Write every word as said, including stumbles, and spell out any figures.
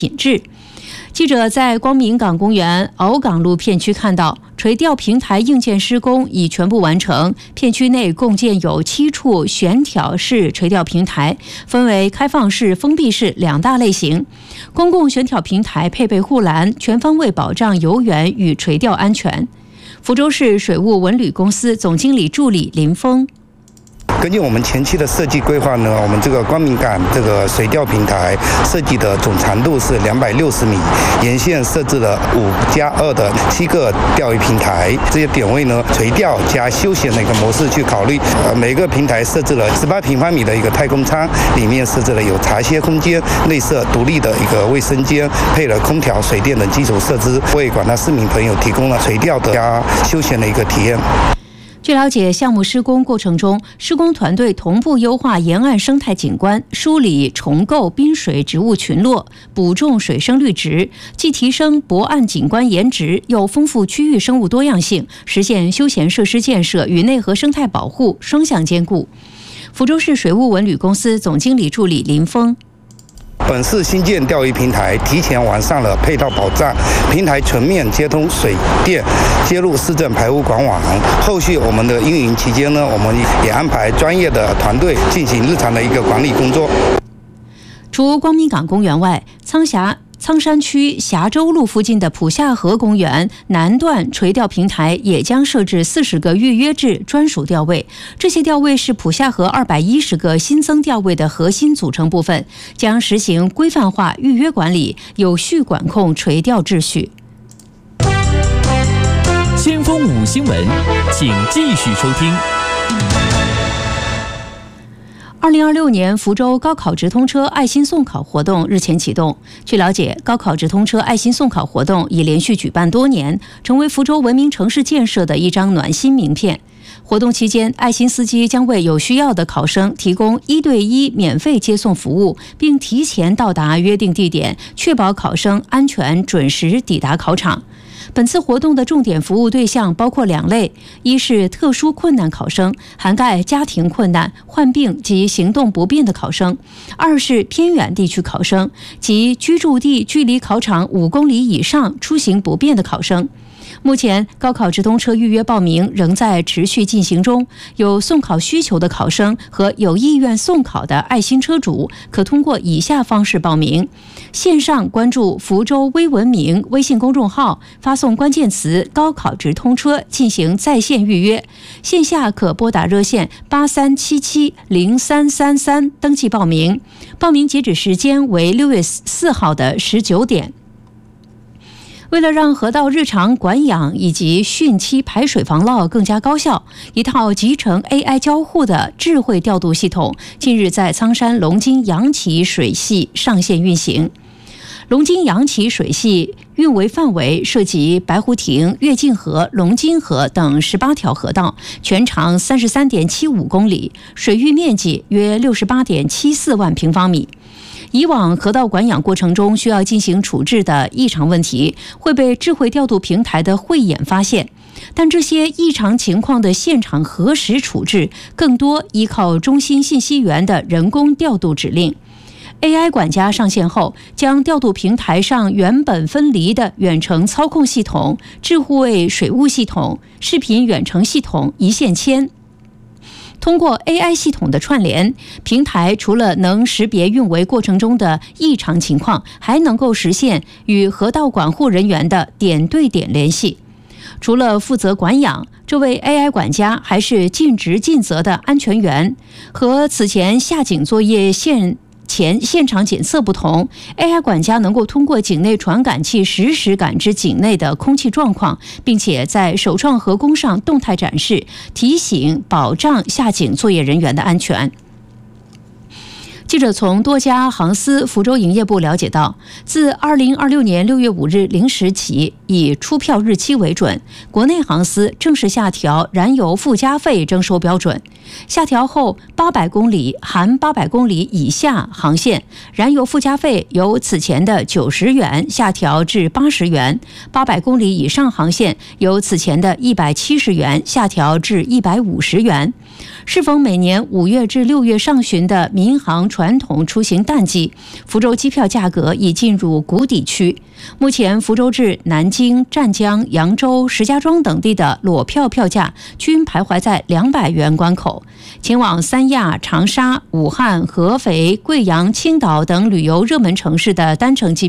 品质。记者在光明港公园鳌岗路片区看到，垂钓平台硬件施工已全部完成，片区内共建有七处悬挑式垂钓平台，分为开放式、封闭式两大类型。公共悬挑平台配备护栏，全方位保障游园与垂钓安全。福州市水务文旅公司总经理助理林峰。 根据我们前期的设计规划呢，我们这个光明港这个水钓平台设计的总长度是两百六十米，沿线设置了五加二的七个钓鱼平台，这些点位呢垂钓加休闲的一个模式去考虑。呃，每个平台设置了十八平方米的一个太空舱，里面设置了有茶歇空间，内设独立的一个卫生间，配了空调、水电等基础设施，为广大市民朋友提供了垂钓的加休闲的一个体验。 据了解，项目施工过程中，施工团队同步优化沿岸生态景观，梳理重构滨水植物群落，补种水生绿植，既提升泊岸景观颜值，又丰富区域生物多样性，实现休闲设施建设与内河生态保护双向兼顾。福州市水务文旅公司总经理助理林峰。 本市新建钓鱼平台提前完善了配套保障，平台全面接通水电，接入市政排污管网。后续我们的运营期间呢，我们也安排专业的团队进行日常的一个管理工作。 除光明港公园外，苍峡苍山区峡州路附近的普夏河公园南段垂钓平台也将设置四十个预约制专属钓位，这些钓位是普夏河二百一十个新增钓位的核心组成部分，将实行规范化预约管理，有序管控垂钓秩序。 先锋五新闻，请继续收听。 二零二六年福州高考直通车爱心送考活动日前启动。据了解，高考直通车爱心送考活动已连续举办多年，成为福州文明城市建设的一张暖心名片。活动期间，爱心司机将为有需要的考生提供一对一免费接送服务，并提前到达约定地点，确保考生安全准时抵达考场。本次活动的重点服务对象包括两类，一是特殊困难考生，涵盖家庭困难、患病及行动不便的考生；二是偏远地区考生，即居住地距离考场五公里以上、出行不便的考生。目前，高考直通车预约报名仍在持续进行中，有送考需求的考生和有意愿送考的爱心车主，可通过以下方式报名：线上关注福州微文明微信公众号，发送关键词“高考直通车”进行在线预约；线下可拨打热线八三七七零三三三登记报名，报名截止时间为六月四号的十九点。为了让河道日常管养以及汛期排水防涝更加高效，一套集成 A I 交互的智慧调度系统近日在苍山龙津阳岐水系上线运行。龙津阳岐水系运维范围涉及白湖亭、跃进河、龙津河等十八条河道，全长 三十三点七五公里，水域面积约 六十八点七四万平方米。以往河道管养过程中需要进行处置的异常问题，会被智慧调度平台的慧眼发现，但这些异常情况的现场核实处置，更多依靠中心信息源的人工调度指令。A I 管家上线后，将调度平台上原本分离的远程操控系统、智慧水务系统、视频远程系统一线牵。通过 A I 系统的串联，平台除了能识别运维过程中的异常情况，还能够实现与河道管护人员的点对点联系。除了负责管养，这位 A I 管家还是尽职尽责的安全员。和此前下井作业现前现场检测不同， A I 管家能够通过井内传感器实时感知井内的空气状况，并且在首创河工上动态展示，提醒保障下井作业人员的安全。记者从多家航司福州营业部了解到，自二零二六年六月五日零时起，以出票日期为准，国内航司正式下调燃油附加费征收标准。下调后，八百公里含八百公里以下航线，燃油附加费由此前的九十元下调至八十元；八百公里以上航线由此前的一百七十元下调至一百五十元。 适逢每年五月至六月上旬的民航传统出行淡季，福州机票价格已进入谷底区。目前，福州至南京、湛江、扬州、石家庄等地的裸票票价均徘徊在两百元关口。前往三亚、长沙、武汉、合肥、贵阳、青岛等旅游热门城市的单程机